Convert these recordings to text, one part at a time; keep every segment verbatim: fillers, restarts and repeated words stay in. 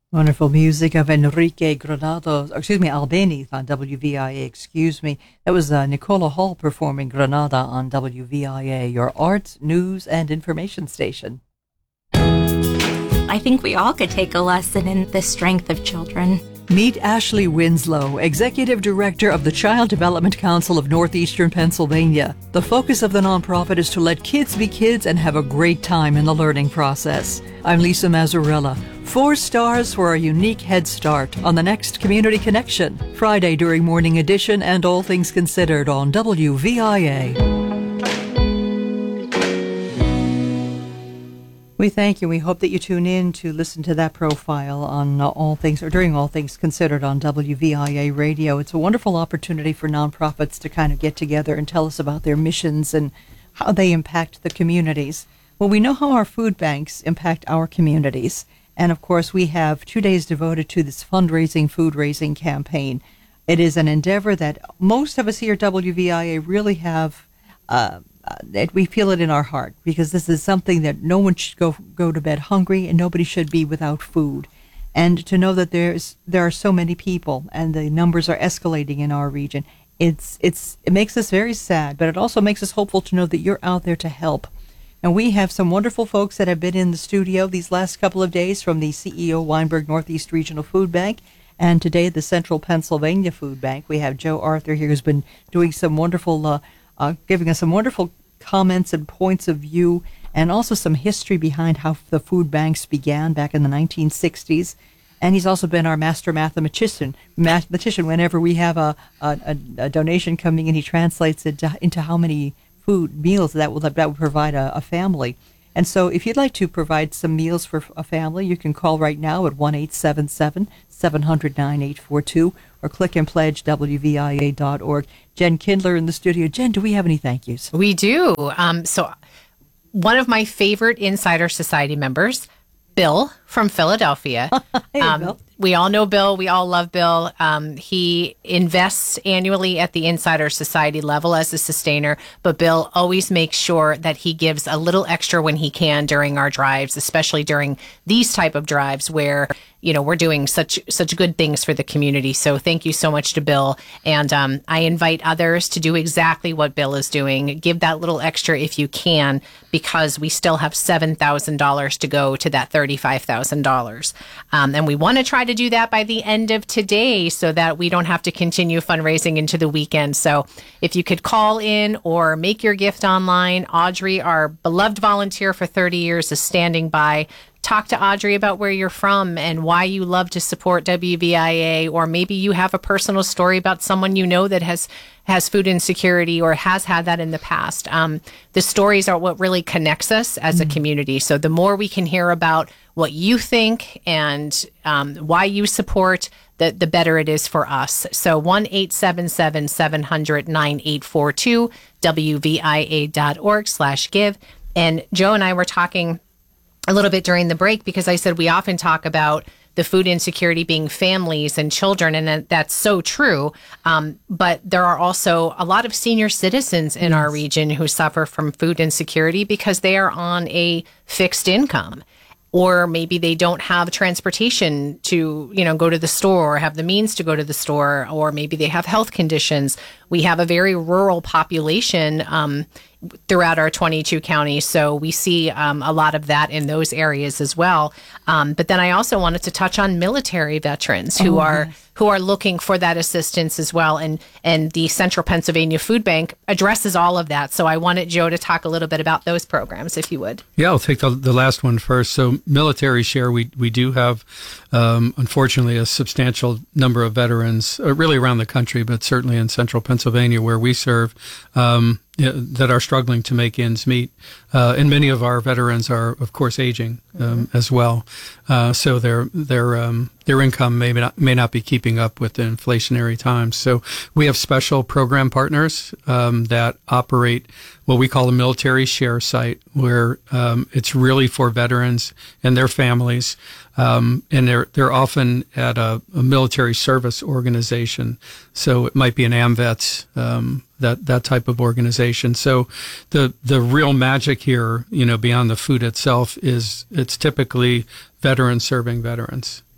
Wonderful music of Enrique Granados, excuse me, Albeni on W V I A, excuse me. That was uh, Nicola Hall performing Granada on W V I A, your arts, news, and information station. I think we all could take a lesson in the strength of children. Meet Ashley Winslow, Executive Director of the Child Development Council of Northeastern Pennsylvania. The focus of the nonprofit is to let kids be kids and have a great time in the learning process. I'm Lisa Mazzarella. Four stars for a unique head start on the next Community Connection, Friday during Morning Edition and All Things Considered on W V I A. We thank you. We hope that you tune in to listen to that profile on uh, All Things, or during All Things Considered on W V I A Radio. It's a wonderful opportunity for nonprofits to kind of get together and tell us about their missions and how they impact the communities. Well, we know how our food banks impact our communities. And, of course, we have two days devoted to this fundraising, food-raising campaign. It is an endeavor that most of us here at W V I A really have uh, Uh, that we feel it in our heart, because this is something that no one should go go to bed hungry, and nobody should be without food. And to know that there's there are so many people, and the numbers are escalating in our region, it's it's it makes us very sad, but it also makes us hopeful to know that you're out there to help. And we have some wonderful folks that have been in the studio these last couple of days, from the C E O Weinberg Northeast Regional Food Bank, and today the Central Pennsylvania Food Bank. We have Joe Arthur here, who's been doing some wonderful uh, Uh, giving us some wonderful comments and points of view, and also some history behind how the food banks began back in the nineteen sixties. And he's also been our master mathematician. Mathematician, whenever we have a, a, a donation coming in, he translates it to, into how many food meals that will that would provide a, a family. And so, if you'd like to provide some meals for a family, you can call right now at one eight seven seven, seven hundred, nine eight four two or click and pledge W V I A dot org. Jen Kindler in the studio. Jen, do we have any thank yous? We do. Um, so, one of my favorite Insider Society members, Bill from Philadelphia. Hey, um, Bill. We all know Bill. We all love Bill. Um, he invests annually at the Insider Society level as a sustainer, but Bill always makes sure that he gives a little extra when he can during our drives, especially during these type of drives where, you know, we're doing such such good things for the community. So thank you so much to Bill. And um, I invite others to do exactly what Bill is doing. Give that little extra if you can, because we still have seven thousand dollars to go to that thirty-five thousand dollars. Um, and we want to try to do that by the end of today so that we don't have to continue fundraising into the weekend. So if you could call in or make your gift online, Audrey, our beloved volunteer for thirty years, is standing by. Talk to Audrey about where you're from and why you love to support W V I A, or maybe you have a personal story about someone you know that has has food insecurity or has had that in the past. Um, the stories are what really connects us as mm-hmm. a community. So the more we can hear about what you think and um, why you support, the, the better it is for us. So one eight seven seven, seven hundred, nine eight four two, W V I A dot org slash give. And Joe and I were talking a little bit during the break, because I said we often talk about the food insecurity being families and children, and that, that's so true. Um, but there are also a lot of senior citizens in yes. our region who suffer from food insecurity because they are on a fixed income. Or maybe they don't have transportation to, you know, go to the store or have the means to go to the store, or maybe they have health conditions. We have a very rural population um, throughout our twenty-two counties, so we see um, a lot of that in those areas as well. Um, but then I also wanted to touch on military veterans who oh, are yes. who are looking for that assistance as well, and and the Central Pennsylvania Food Bank addresses all of that. So I wanted Joe to talk a little bit about those programs, if you would. Yeah, I'll take the, the last one first. So military share, we we do have, um, unfortunately, a substantial number of veterans, uh, really around the country, but certainly in Central Pennsylvania where we serve, um, that are struggling to make ends meet. Uh, and many of our veterans are, of course, aging um, mm-hmm. as well. Uh, so their their um, their income may not may not be keeping up with the inflationary times. So we have special program partners um, that operate what we call a military share site, where um, it's really for veterans and their families. Um, and they're they're often at a, a military service organization, so it might be an AMVETS, um, that that type of organization. So the the real magic here, you know, beyond the food itself, is it's typically veterans serving veterans,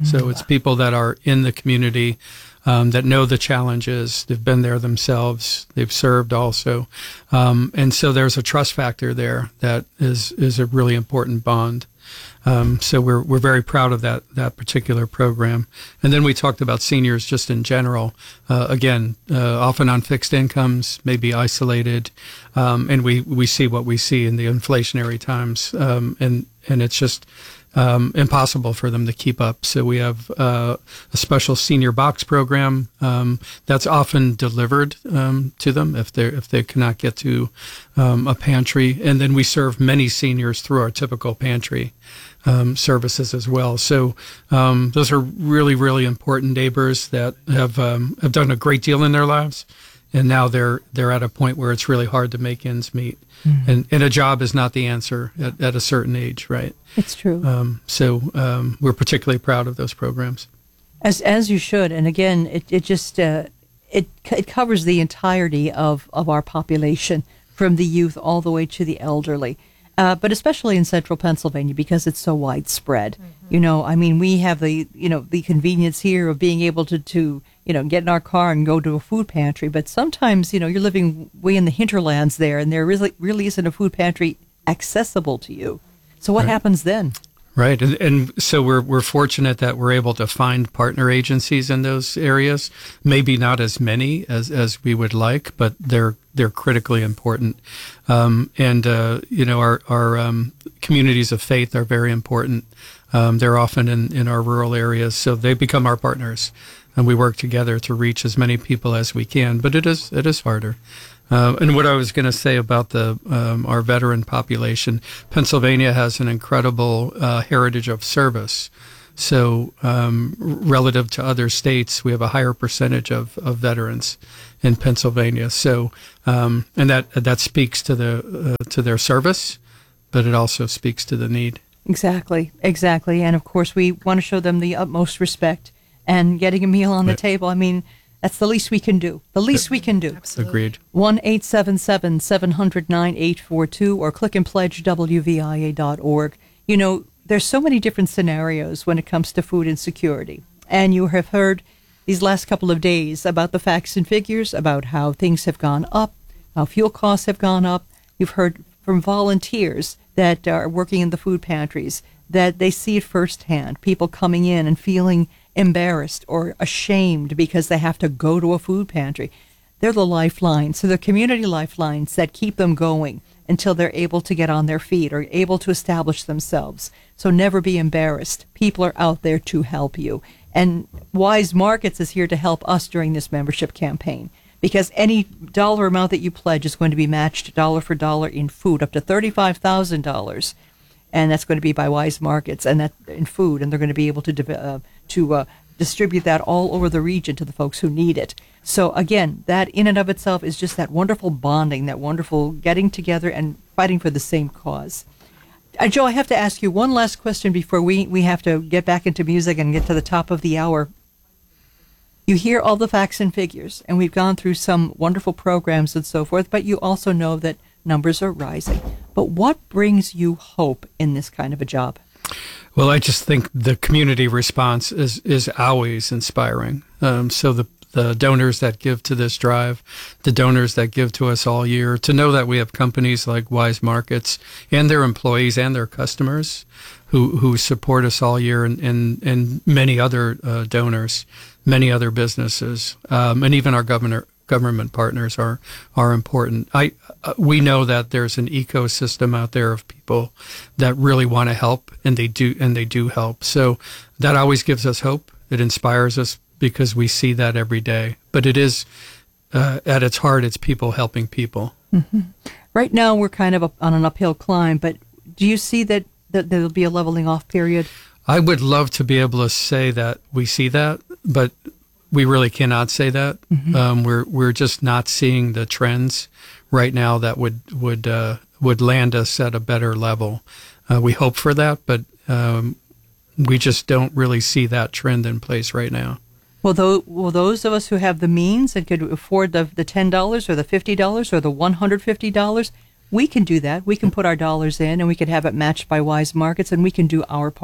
So it's people that are in the community, um, that know the challenges. They've been there themselves. They've served also. Um, and so there's a trust factor there that is, is a really important bond. Um, so we're we're very proud of that that particular program. And then we talked about seniors just in general. Uh, again, uh, often on fixed incomes, maybe isolated, um, and we, we see what we see in the inflationary times, um, and and it's just um, impossible for them to keep up. So we have uh, a special senior box program um, that's often delivered um, to them if they if they cannot get to um, a pantry, and then we serve many seniors through our typical pantry um, services as well. So um, those are really really important neighbors that have um, have done a great deal in their lives. And now they're they're at a point where it's really hard to make ends meet, mm-hmm. and and a job is not the answer at, at a certain age, right? It's true. Um, so um, we're particularly proud of those programs. As as you should, and again, it it just uh, it it covers the entirety of of our population, from the youth all the way to the elderly. Uh, but especially in central Pennsylvania, because it's so widespread. Mm-hmm. You know, I mean, we have the, you know, the convenience here of being able to, to, you know, get in our car and go to a food pantry. But sometimes, you know, you're living way in the hinterlands there, and there really, really isn't a food pantry accessible to you. So what right. happens then? Right, and and so we're we're fortunate that we're able to find partner agencies in those areas. Maybe not as many as, as we would like, but they're they're critically important. Um, and uh, you know, our our um, communities of faith are very important. Um, they're often in, in our rural areas, so they become our partners, and we work together to reach as many people as we can. But it is it is harder. Uh, and what I was going to say about the um, our veteran population, Pennsylvania has an incredible uh, heritage of service. So um, relative to other states, we have a higher percentage of, of veterans in Pennsylvania. So um, and that that speaks to the uh, to their service, but it also speaks to the need. Exactly, exactly. And of course, we want to show them the utmost respect, and getting a meal on the right. table. I mean, that's the least we can do. The least we can do. Absolutely. Agreed. one eight seven seven, seven hundred, nine eight four two or click and pledge W V I A dot org. You know, there's so many different scenarios when it comes to food insecurity. And you have heard these last couple of days about the facts and figures, about how things have gone up, how fuel costs have gone up. You've heard from volunteers that are working in the food pantries that they see it firsthand, people coming in and feeling embarrassed or ashamed because they have to go to a food pantry. They're the lifelines, so the community lifelines that keep them going until they're able to get on their feet or able to establish themselves. So never be embarrassed. People are out there to help you. And Wise Markets is here to help us during this membership campaign, because any dollar amount that you pledge is going to be matched dollar for dollar in food, up to thirty-five thousand dollars. And that's going to be by Wise Markets, and that in food, and they're going to be able to uh, to uh, distribute that all over the region to the folks who need it. So again, that in and of itself is just that wonderful bonding, that wonderful getting together and fighting for the same cause. Uh, Joe, I have to ask you one last question before we, we have to get back into music and get to the top of the hour. You hear all the facts and figures, and we've gone through some wonderful programs and so forth, but you also know that numbers are rising. But what brings you hope in this kind of a job? Well, I just think the community response is, is always inspiring. Um, so the the donors that give to this drive, the donors that give to us all year, to know that we have companies like Wise Markets and their employees and their customers who, who support us all year, and, and, and many other uh, donors, many other businesses, um, and even our governor, government partners are are important. I uh, we know that there's an ecosystem out there of people that really want to help, and they do and they do help. So that always gives us hope. It inspires us because we see that every day. But it is uh, at its heart, it's people helping people. Mm-hmm. Right now, we're kind of up on an uphill climb. But do you see that, that there'll be a leveling off period? I would love to be able to say that we see that, but we really cannot say that. Mm-hmm. Um, we're we're just not seeing the trends right now that would would uh, would land us at a better level. Uh, we hope for that, but um, we just don't really see that trend in place right now. Well, though, well, those of us who have the means and could afford the the ten dollars or the fifty dollars or the one hundred fifty dollars, we can do that. We can put our dollars in, and we can have it matched by Wise Markets, and we can do our part.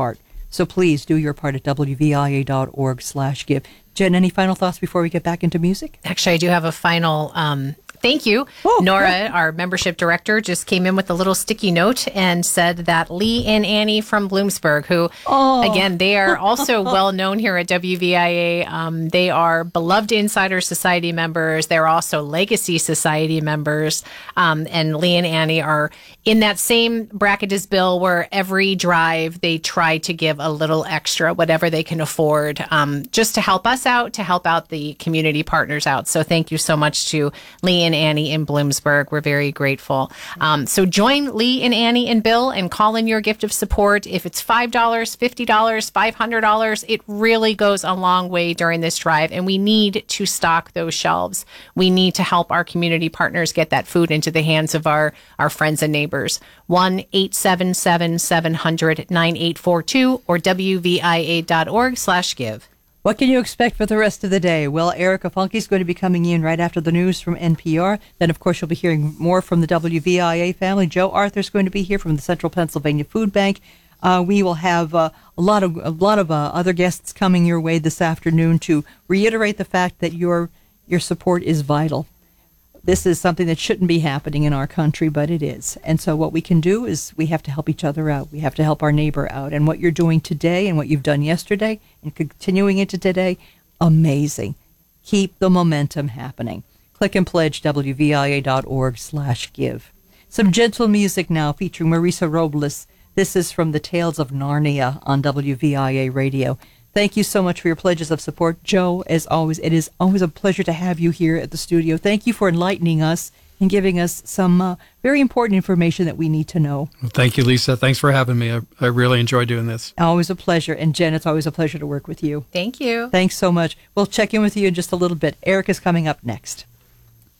So please do your part at W V I A dot org slash give. Jen, any final thoughts before we get back into music? Actually, I do have a final um, thank you. Oh, Nora, yeah. our membership director, just came in with a little sticky note and said that Lee and Annie from Bloomsburg, who, Oh. again, they are also well known here at W V I A. Um, they are beloved Insider Society members. They're also Legacy Society members. Um, and Lee and Annie are in that same bracket as Bill, where every drive they try to give a little extra, whatever they can afford, um, just to help us out, to help out the community partners out. So thank you so much to Lee and Annie in Bloomsburg. We're very grateful. Um, so join Lee and Annie and Bill and call in your gift of support. If it's five dollars, fifty dollars, five hundred dollars, it really goes a long way during this drive. And we need to stock those shelves. We need to help our community partners get that food into the hands of our, our friends and neighbors. one eight seven seven, seven hundred, nine eight four two or W V I A dot org slash give. What can you expect for the rest of the day? Well, Erica Funke is going to be coming in right after the news from N P R. Then, of course, you'll be hearing more from the W V I A family. Joe Arthur is going to be here from the Central Pennsylvania Food Bank. Uh, we will have uh, a lot of a lot of uh, other guests coming your way this afternoon to reiterate the fact that your your support is vital. This is something that shouldn't be happening in our country, but it is. And so what we can do is we have to help each other out. We have to help our neighbor out. And what you're doing today and what you've done yesterday and continuing into today, amazing. Keep the momentum happening. Click and pledge W V I A dot org slash give. Some gentle music now featuring Marisa Robles. This is from the Tales of Narnia on W V I A Radio. Thank you so much for your pledges of support. Joe, as always, it is always a pleasure to have you here at the studio. Thank you for enlightening us and giving us some uh, very important information that we need to know. Well, thank you, Lisa. Thanks for having me. I, I really enjoy doing this. Always a pleasure. And Jen, it's always a pleasure to work with you. Thank you. Thanks so much. We'll check in with you in just a little bit. Eric is coming up next.